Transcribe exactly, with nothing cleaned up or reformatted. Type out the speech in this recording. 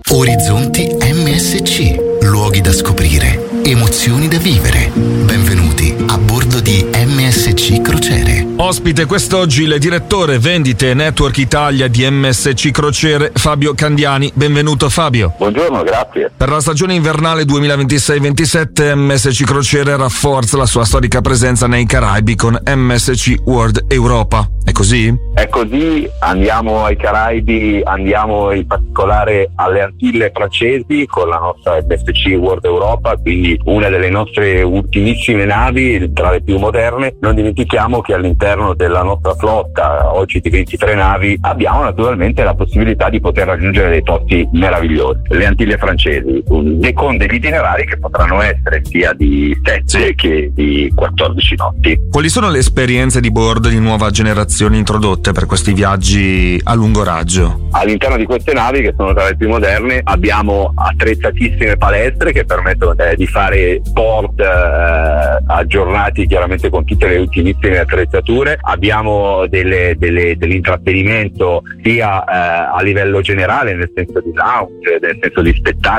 Orizzonti M S C, luoghi da scoprire, emozioni da vivere. Benvenuti a bordo di M S C Crociere. Ospite quest'oggi il direttore vendite Network Italia di M S C Crociere, Fabio Candiani. Benvenuto Fabio. Buongiorno, grazie. Per la stagione invernale duemilaventisei ventisette M S C Crociere rafforza la sua storica presenza nei Caraibi con M S C World Europa. È così? È così, andiamo ai Caraibi, andiamo in particolare alle Antille francesi con la nostra M S C World Europa, quindi una delle nostre ultimissime navi, tra le più moderne. Non dimentichiamo che all'interno della nostra flotta, oggi di ventitré navi, abbiamo naturalmente la possibilità di poter raggiungere dei posti meravigliosi. Le Antille francesi, con degli itinerari che potranno essere sia di sette che di quattordici notti. Quali sono le esperienze di bordo di nuova generazione introdotte per questi viaggi a lungo raggio? All'interno di queste navi, che sono tra le più moderne, abbiamo attrezzatissime palestre che permettono eh, di fare sport eh, aggiornati chiaramente con tutte le ultimissime attrezzature. Abbiamo delle, delle, dell'intrattenimento sia eh, a livello generale, nel senso di lounge, nel senso di spettacolo,